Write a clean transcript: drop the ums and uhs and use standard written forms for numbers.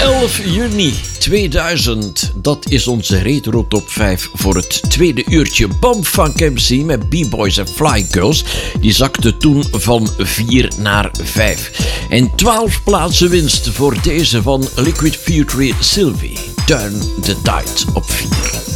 11 juni 2000, dat is onze retro top 5 voor het tweede uurtje. Bumfunk MC met B-Boys en Fly Girls, die zakte toen van 4 naar 5. En 12 plaatsen winst voor deze van Liquid Fury Sylvie. Turn the Tide op 4.